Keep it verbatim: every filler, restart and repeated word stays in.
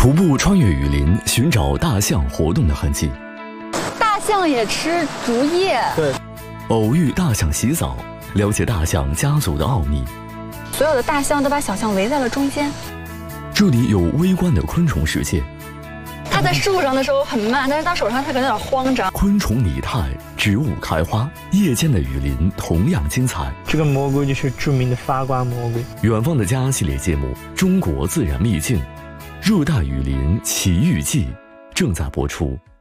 徒步穿越雨林，寻找大象活动的痕迹。 大象也吃竹叶。 对。 偶遇大象洗澡，了解大象家族的奥秘。 所有的大象都把小象围在了中间。 这里有微观的昆虫世界。 它在树上的时候很慢，但是到手上它可能有点慌张。 昆虫拟态，植物开花，夜间的雨林同样精彩。 这个蘑菇就是著名的发瓜蘑菇。 远方的家系列节目《中国自然秘境》，热带雨林奇遇记正在播出。